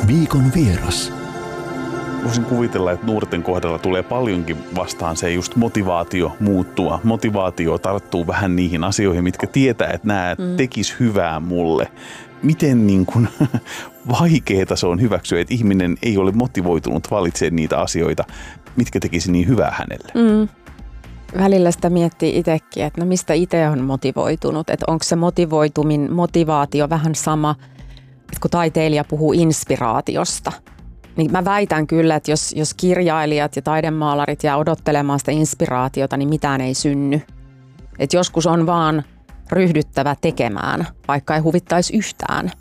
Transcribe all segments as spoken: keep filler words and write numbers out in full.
Viikon vieras. Voisin kuvitella, että nuorten kohdalla tulee paljonkin vastaan se just motivaatio muuttua. Motivaatio tarttuu vähän niihin asioihin, mitkä tietää, että nämä mm. tekis hyvää mulle. Miten niin kuin vaikeeta se on hyväksyä, että ihminen ei ole motivoitunut valitsemaan niitä asioita, mitkä tekisi niin hyvää hänelle? Mm. Välillä sitä miettii itsekin, että no mistä itse on motivoitunut, että onko se motivoitumin motivaatio vähän sama, että kun taiteilija puhuu inspiraatiosta, niin mä väitän kyllä, että jos, jos kirjailijat ja taidemaalarit jää odottelemaan sitä inspiraatiota, niin mitään ei synny. Että joskus on vaan ryhdyttävä tekemään, vaikka ei huvittaisi yhtään.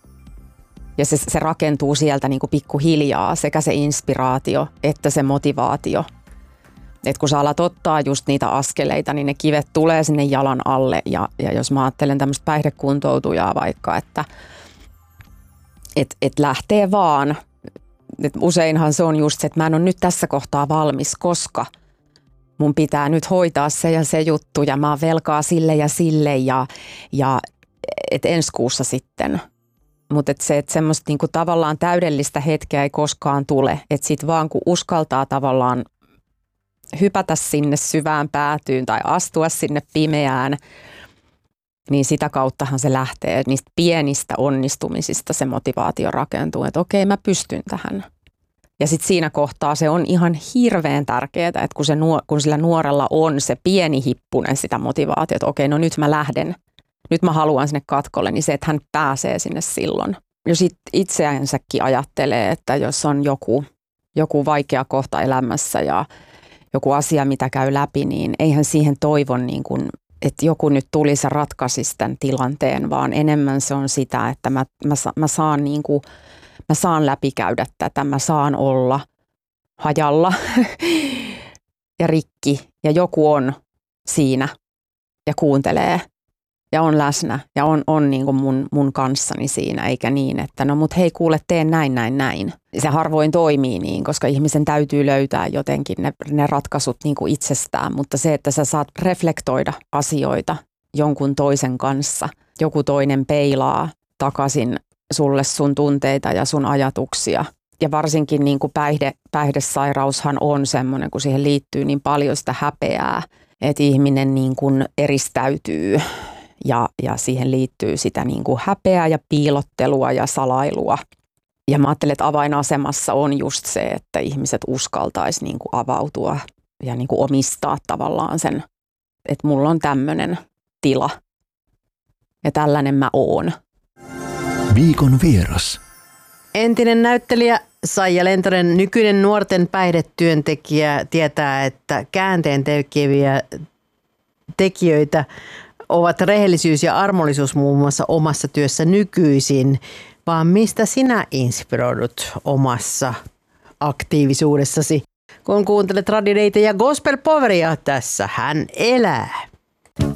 Ja se, se rakentuu sieltä niin kuin pikkuhiljaa, sekä se inspiraatio että se motivaatio. Että kun sä alat ottaa just niitä askeleita, niin ne kivet tulee sinne jalan alle. Ja, ja jos mä ajattelen tämmöistä päihdekuntoutujaa vaikka, että et, et lähtee vaan. Et useinhan se on just se, että mä en ole nyt tässä kohtaa valmis, koska mun pitää nyt hoitaa se ja se juttu ja mä oon velkaa sille ja sille ja, ja et ensi kuussa sitten. Mutta et se, että semmoista niinku tavallaan täydellistä hetkeä ei koskaan tule. Että sit vaan kun uskaltaa tavallaan hypätä sinne syvään päätyyn tai astua sinne pimeään, niin sitä kauttahan se lähtee. Niistä pienistä onnistumisista se motivaatio rakentuu, että okei, mä pystyn tähän. Ja sitten siinä kohtaa se on ihan hirveän tärkeää, että kun, se nuor- kun sillä nuorella on se pieni hippunen sitä motivaatiota, että okei, no nyt mä lähden, nyt mä haluan sinne katkolle, niin se, että hän pääsee sinne silloin. Jos itseänsäkin ajattelee, että jos on joku, joku vaikea kohta elämässä ja joku asia, mitä käy läpi, niin eihän siihen toivon, niin kuin, että joku nyt tulisi ja ratkaisisi tämän tilanteen, vaan enemmän se on sitä, että mä, mä, mä, saan, niin kuin, mä saan läpikäydä tätä, mä saan olla hajalla ja rikki ja joku on siinä ja kuuntelee ja on läsnä ja on, on niin kuin mun, mun kanssani siinä, eikä niin, että no mut hei kuule, teen näin, näin, näin. Se harvoin toimii niin, koska ihmisen täytyy löytää jotenkin ne, ne ratkaisut niin kuin itsestään, mutta se, että sä saat reflektoida asioita jonkun toisen kanssa, joku toinen peilaa takaisin sulle sun tunteita ja sun ajatuksia. Ja varsinkin niin kuin päihde, päihdesairaushan on semmoinen, kun siihen liittyy niin paljon sitä häpeää, että ihminen niin kuin eristäytyy. Ja, ja siihen liittyy sitä niin kuin häpeää ja piilottelua ja salailua. Ja mä ajattelen, että avainasemassa on just se, että ihmiset uskaltaisi niin kuin avautua ja niin kuin omistaa tavallaan sen, että mulla on tämmöinen tila ja tällainen mä oon. Viikon vieras. Entinen näyttelijä Saija Lentonen, nykyinen nuorten päihdetyöntekijä, tietää, että käänteen tekeviä tekijöitä ovat rehellisyys ja armollisuus muun muassa omassa työssä nykyisin, vaan mistä sinä inspiroidut omassa aktiivisuudessasi? Kun kuuntelet Radideitä ja Gospel Poweria, tässä hän elää.